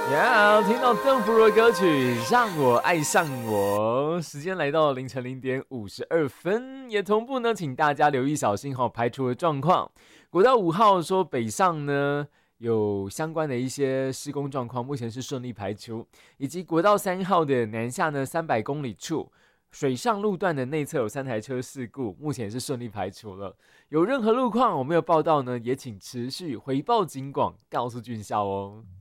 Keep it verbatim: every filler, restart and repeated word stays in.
呀，听到邓福如的歌曲《让我爱上我》，时间来到凌晨零点五十二分，也同步呢，请大家留意小心哈排除的状况。国道五号说北上呢有相关的一些施工状况，目前是顺利排除，以及国道三号的南下呢三百公里处。水上路段的内侧有三台车事故，目前是顺利排除了。有任何路况我没有报道呢，也请持续回报警广，告诉军校哦。